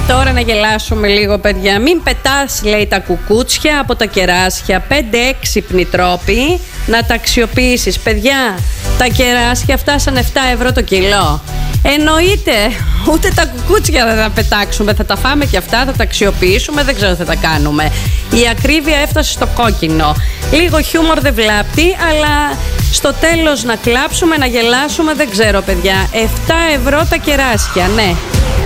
τώρα να γελάσουμε λίγο, παιδιά. Μην πετάς, λέει, τα κουκούτσια από τα κεράσια. 5 έξυπνοι τρόποι να τα αξιοποιήσεις. Παιδιά, τα κεράσια φτάσαν 7 ευρώ το κιλό. Εννοείται, ούτε τα κουκούτσια δεν θα πετάξουμε. Θα τα φάμε και αυτά, θα τα αξιοποιήσουμε. Δεν ξέρω τι θα τα κάνουμε. Η ακρίβεια έφτασε στο κόκκινο. Λίγο χιούμορ δεν βλάπτει, αλλά στο τέλος να κλάψουμε, να γελάσουμε, δεν ξέρω, παιδιά. 7 ευρώ τα κεράσια, ναι.